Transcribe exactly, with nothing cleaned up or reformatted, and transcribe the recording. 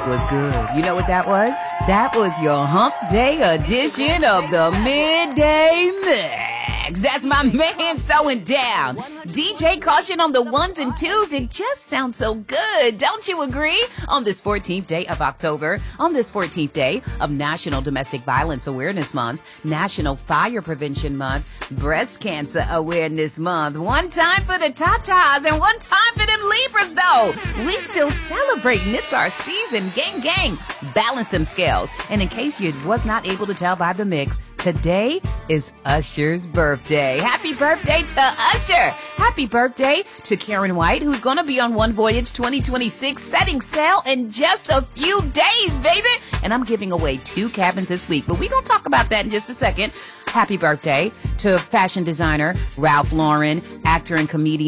was good. You know what that was? That was your hump day edition of the Midday Mix. That's my man throwing down. D J Caution on the ones and twos. It just sounds so good. Don't you agree? On this fourteenth day of October, on this fourteenth day of National Domestic Violence Awareness Month, National Fire Prevention Month, Breast Cancer Awareness Month. One time for the Tatas and one time for them Libras, though. We still celebrating. It's our season. Gang, gang. Balance them scales. And in case you was not able to tell by the mix, today is Usher's birthday. Happy birthday to Usher. Happy birthday to Karen White, who's going to be on One Voyage twenty twenty-six, setting sail in just a few days, baby. And I'm giving away two cabins this week, but we're going to talk about that in just a second. Happy birthday to fashion designer Ralph Lauren, actor and comedian